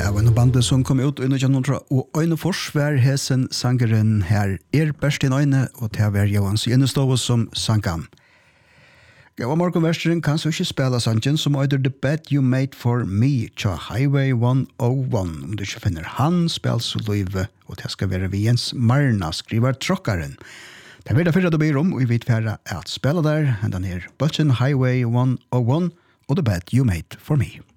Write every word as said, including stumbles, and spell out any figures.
Ja, og en band som kom ut under januar og Øyne Forsvær hesen sangeren her er best i Øyne og til å være Johans Innestov som sangan. Gava morgon versteren kan så ikke spela sangen som øyder The Bet You Made For Me tja Highway one oh one. Om du ikke finner han, spel så løyve og det skal være vi Jens Marna skriver trokkaren. Det er fyrir at du blir om og vi vet færre at spela der, den her Butchen Highway one oh one og The Bet You Made For Me.